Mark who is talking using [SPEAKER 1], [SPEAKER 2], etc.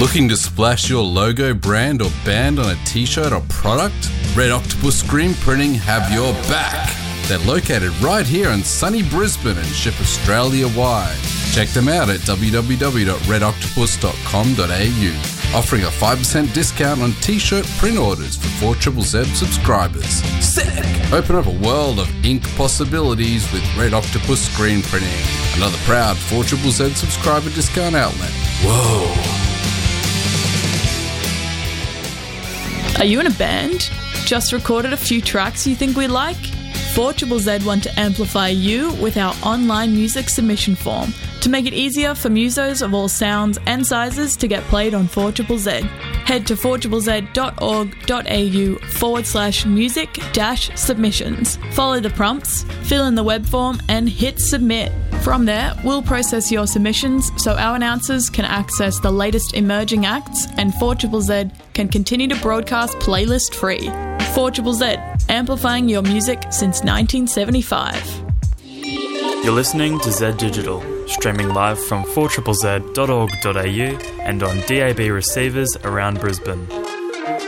[SPEAKER 1] Looking to splash your logo, brand or band on a t-shirt or product? Red Octopus Screen Printing have your back. They're located right here in sunny Brisbane and ship Australia-wide. Check them out at www.redoctopus.com.au, offering a 5% discount on t-shirt print orders for 4ZZZ subscribers. Sick! Open up a world of ink possibilities with Red Octopus Screen Printing, another proud 4ZZZ subscriber discount outlet. Whoa!
[SPEAKER 2] Are you in a band? Just recorded a few tracks you think we like? 4ZZZ want to amplify you with our online music submission form to make it easier for musos of all sounds and sizes to get played on 4ZZZ. Head to 4ZZZ.org.au/music-submissions. Follow the prompts, fill in the web form and hit submit. From there, we'll process your submissions so our announcers can access the latest emerging acts and 4ZZZ can continue to broadcast playlist free. 4ZZZ, amplifying your music since 1975.
[SPEAKER 3] You're listening to Z Digital, streaming live from 4ZZZ.org.au and on DAB receivers around Brisbane.